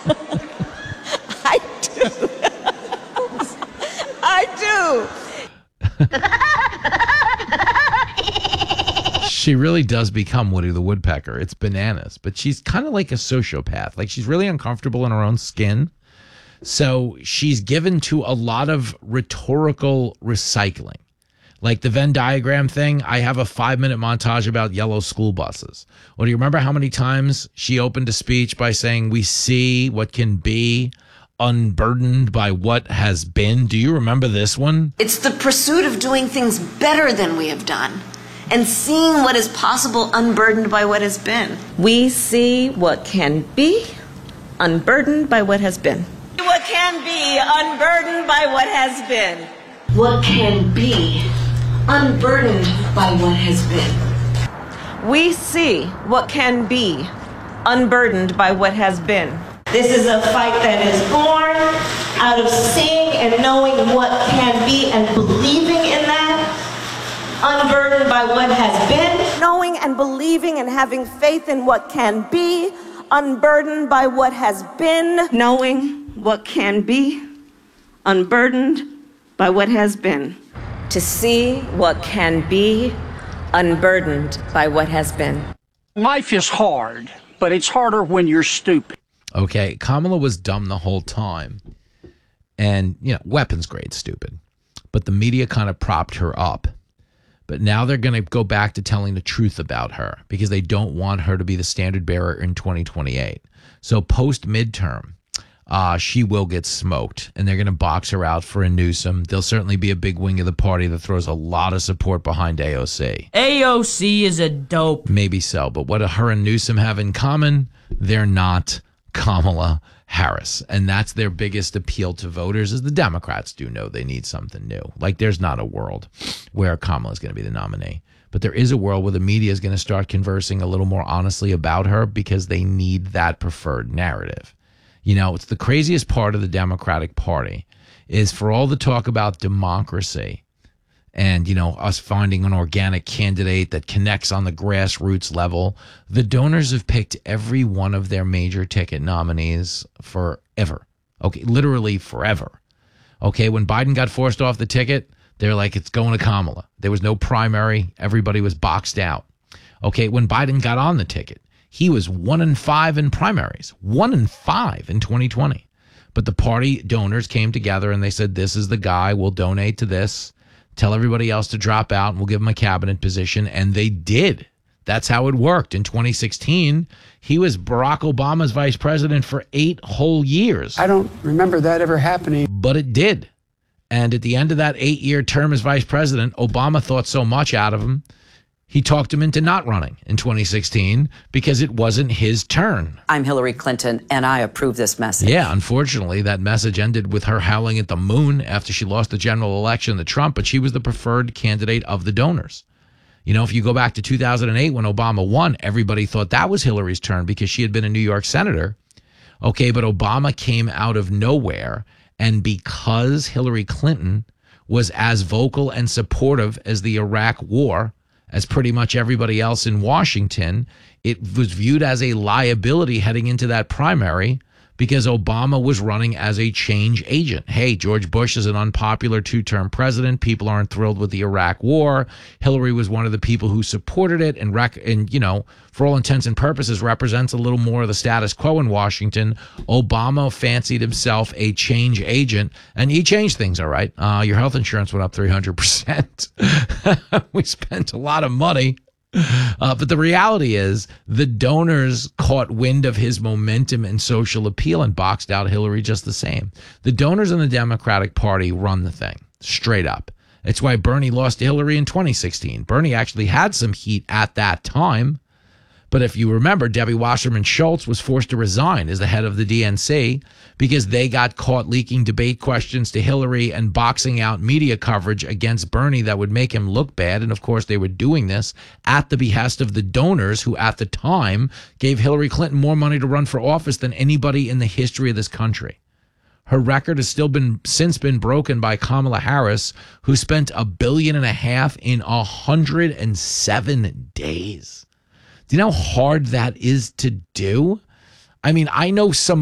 I do. I do. She really does become Woody the Woodpecker. It's bananas. But she's kind of like a sociopath. Like, she's really uncomfortable in her own skin. So she's given to a lot of rhetorical recycling. Like the Venn diagram thing, I have a 5-minute montage about yellow school buses. Well, do you remember how many times she opened a speech by saying, we see what can be unburdened by what has been? Do you remember this one? It's the pursuit of doing things better than we have done and seeing what is possible unburdened by what has been. We see what can be unburdened by what has been. What can be unburdened by what has been. What can be unburdened by what has been. We see what can be unburdened by what has been. This is a fight that is born out of seeing and knowing what can be and believing in that, unburdened by what has been. Knowing and believing and having faith in what can be, unburdened by what has been. Knowing what can be, unburdened by what has been. To see what can be unburdened by what has been. Life is hard, but it's harder when you're stupid. Okay, Kamala was dumb the whole time. And, weapons grade stupid. But the media kind of propped her up. But now they're going to go back to telling the truth about her because they don't want her to be the standard bearer in 2028. So post-midterm, she will get smoked, and they're going to box her out for a Newsom. There'll certainly be a big wing of the party that throws a lot of support behind AOC. AOC is a dope. Maybe so, but what do her and Newsom have in common? They're not Kamala Harris, and that's their biggest appeal to voters, is the Democrats do know they need something new. Like, there's not a world where Kamala is going to be the nominee. But there is a world where the media is going to start conversing a little more honestly about her because they need that preferred narrative. It's the craziest part of the Democratic Party is for all the talk about democracy and, us finding an organic candidate that connects on the grassroots level. The donors have picked every one of their major ticket nominees forever. Okay, literally forever. Okay, when Biden got forced off the ticket, they're like, it's going to Kamala. There was no primary. Everybody was boxed out. Okay, when Biden got on the ticket, he was 1-5 in primaries, 1-5 in 2020. But the party donors came together and they said, this is the guy, we'll donate to this, tell everybody else to drop out, and we'll give him a cabinet position. And they did. That's how it worked. In 2016, he was Barack Obama's vice president for 8 whole years. I don't remember that ever happening. But it did. And at the end of that 8-year term as vice president, Obama thought so much out of him, he talked him into not running in 2016 because it wasn't his turn. I'm Hillary Clinton, and I approve this message. Yeah, unfortunately, that message ended with her howling at the moon after she lost the general election to Trump, but she was the preferred candidate of the donors. If you go back to 2008 when Obama won, everybody thought that was Hillary's turn because she had been a New York senator. Okay, but Obama came out of nowhere, and because Hillary Clinton was as vocal and supportive as the Iraq war, as pretty much everybody else in Washington, it was viewed as a liability heading into that primary because Obama was running as a change agent. Hey, George Bush is an unpopular 2-term president. People aren't thrilled with the Iraq war. Hillary was one of the people who supported it and for all intents and purposes, represents a little more of the status quo in Washington. Obama fancied himself a change agent, and he changed things, all right. Your health insurance went up 300%. We spent a lot of money. But the reality is the donors caught wind of his momentum and social appeal and boxed out Hillary just the same. The donors in the Democratic Party run the thing straight up. It's why Bernie lost to Hillary in 2016. Bernie actually had some heat at that time. But if you remember, Debbie Wasserman Schultz was forced to resign as the head of the DNC because they got caught leaking debate questions to Hillary and boxing out media coverage against Bernie that would make him look bad. And of course, they were doing this at the behest of the donors who at the time gave Hillary Clinton more money to run for office than anybody in the history of this country. Her record has since been broken by Kamala Harris, who spent $1.5 billion in 107 days. Do you know how hard that is to do? I mean, I know some